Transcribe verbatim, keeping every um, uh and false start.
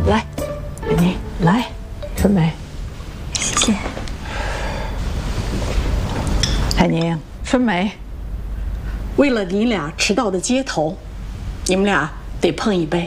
来，海宁，来，春梅， 谢谢。 海宁，春梅， 为了你俩迟到的街头，你们俩得碰一杯。